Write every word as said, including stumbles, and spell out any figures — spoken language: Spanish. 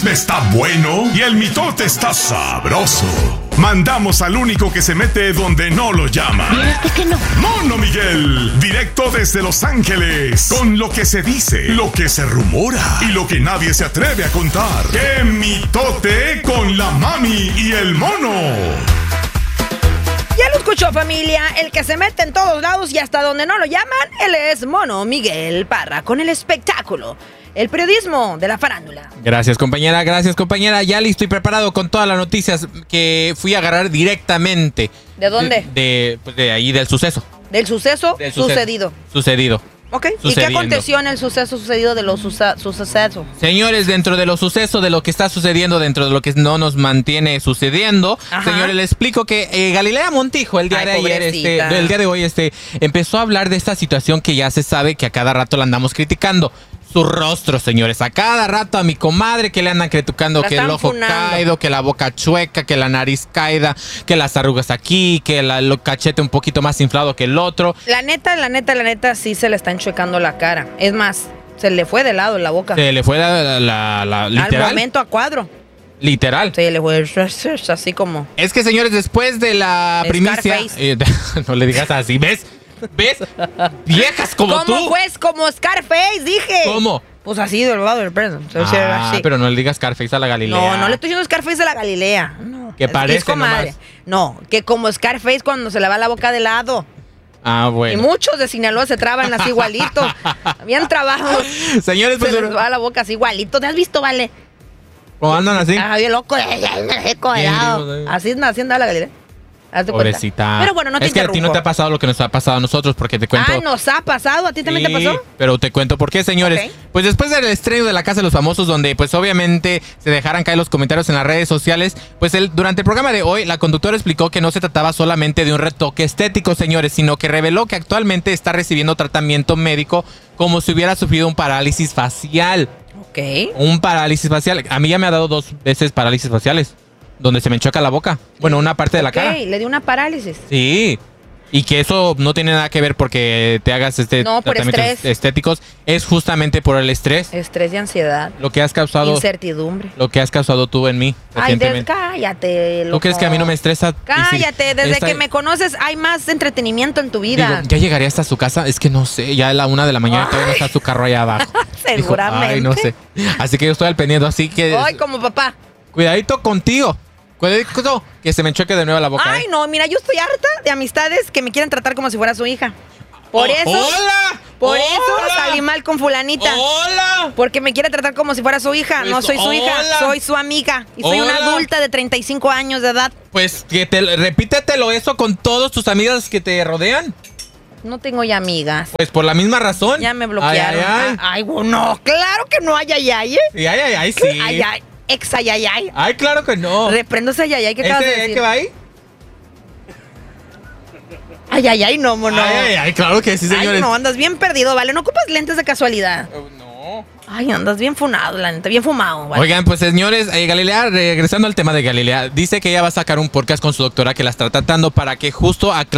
está bueno y el mitote está sabroso. Mandamos al único que se mete donde no lo llaman. ¿Y este que no? Mono Miguel, directo desde Los Ángeles, con lo que se dice, lo que se rumora y lo que nadie se atreve a contar. ¡Qué mitote con la mami y el mono! Ya lo escuchó, familia, el que se mete en todos lados y hasta donde no lo llaman, él es Mono Miguel Parra, con el espectáculo, el periodismo de la farándula. Gracias, compañera, gracias, compañera. Ya listo y preparado con todas las noticias que fui a agarrar directamente. ¿De dónde? De, de, pues de ahí, del suceso. Del suceso, Del suceso. sucedido. Sucedido. Ok, ¿y qué Sucediendo. aconteció en el suceso sucedido de los sucesos? Suceso? Señores, dentro de los sucesos, de lo que está sucediendo, dentro de lo que no nos mantiene sucediendo, Ajá. señores, les explico que eh, Galilea Montijo el día Ay, de ayer, este, pobrecita. el día de hoy, este, empezó a hablar de esta situación que ya se sabe que a cada rato la andamos criticando. Su rostro, señores, a cada rato a mi comadre que le andan criticando La que el están ojo funando. caído, que la boca chueca, que la nariz caída, que las arrugas aquí, que la, el cachete un poquito más inflado que el otro. La neta, la neta, la neta, sí se le está enchuecando la cara. Es más, se le fue de lado en la boca. Se le fue la, la, la- literal. Al momento a cuadro. Literal. Se le fue así como... Es que, señores, después de la primicia... Scarface. eh, no le digas así, ¿ves? ¿Ves? Viejas como ¿Cómo, tú. pues? Como Scarface, dije. ¿Cómo? Pues así, del lado del preso. Ah, así. pero no le digas Scarface a la Galilea. No, no le estoy diciendo Scarface de la Galilea. No. Que Es- parece es comadre. nomás. No, que como Scarface cuando se le va la boca de lado. Ah, Y bueno. muchos de Sinaloa se traban así igualito. Habían trabajos. Señores, pues... Se les va la boca así igualito. ¿Te has visto, vale? ¿Cómo andan así? Ah, bien loco. Seco de Bien, lado. digo, Así, así anda la Galilea. Hazte cuenta. Pobrecita. Pero bueno, no te Es que a ti no interrumpo. te ha pasado lo que nos ha pasado a nosotros, porque te cuento... Ah, ¿nos ha pasado? ¿A ti también Sí, te pasó? pero te cuento por qué, señores. Ok. Pues después del estreno de La Casa de los Famosos, donde pues obviamente se dejaran caer los comentarios en las redes sociales, pues el, durante el programa de hoy, la conductora explicó que no se trataba solamente de un retoque estético, señores, sino que reveló que actualmente está recibiendo tratamiento médico como si hubiera sufrido un parálisis facial. Ok. Un parálisis facial. A mí ya me ha dado dos veces parálisis faciales, donde se me enchoca la boca. Bueno, una parte de la Ok, cara. le dio una parálisis. Sí. Y que eso no tiene nada que ver porque te hagas este No, por tratamientos estrés. estéticos, es justamente por el estrés, Estrés y ansiedad. lo que has causado, Incertidumbre. lo que has causado tú en mí Ay, des- recientemente. cállate, ¿Tú loco. crees que a mí no me estresa? Cállate, Y sí, desde esta- que me conoces hay más entretenimiento en tu vida. Digo, ya llegaría hasta su casa, es que no sé, ya a la una de la mañana Ay. todavía no está su carro allá abajo. Dijo, Seguramente. ay, no sé. Así que yo estoy al pendiente, así que Ay, como papá. cuidadito contigo. Cuidadito que se me enchoque de nuevo la boca. Ay, ¿eh? no, mira, yo estoy harta de amistades que me quieren tratar como si fuera su hija. Por Oh, eso, ¡Hola! por ¡Hola! eso salí mal con fulanita. ¡Hola! Porque me quiere tratar como si fuera su hija. No Pues, soy su hija, hola. soy su amiga. Y soy una Hola. adulta de treinta y cinco años de edad. Pues que te repítetelo eso con todos tus amigas que te rodean. No tengo ya amigas. Pues por la misma razón. Ya me bloquearon. Ay, ay, ay. Ah, ay, güey, no, claro que no hay ay, ay, ¿eh? Y ay, ay, ay, sí. Ay, ay, ex ay, ay, ay. Ay, claro que no. Reprendo ese ay, ay, ay que acabas de ¿Ese decir. que va ahí? Ay, ay, ay, no, mono. Ay, ay, ay, claro que sí, señores. Ay, no, andas bien perdido, ¿vale? No ocupas lentes de casualidad. Eh, No. Ay, andas bien funado, la neta, bien fumado, ¿vale? Oigan, pues señores, eh, Galilea, regresando al tema de Galilea, dice que ella va a sacar un podcast con su doctora que la está tratando para que justo aclare